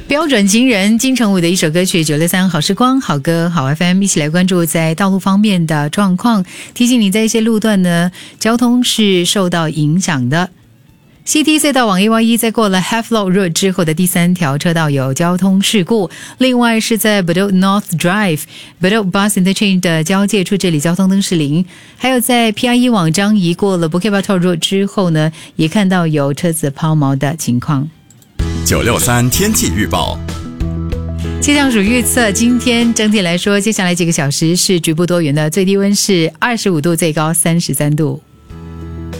标准情人金城武的一首歌曲963好时光好歌好 FM， 一起来关注在道路方面的状况，提醒你在一些路段呢交通是受到影响的。CT 隧道往 AY1 在过了 Havelock Road 之后的第3条车道有交通事故，另外是在 Bedok North Drive Bedok Bus Interchange 的交界处，这里交通灯是0，还有在 PI1 往张仪过了 Bukit Batok Road 之后呢，也看到有车子抛锚的情况。 963天气预报， 气象署预测，今天整体来说，接下来几个小时是局部多云的，最低温是25度，最高33度。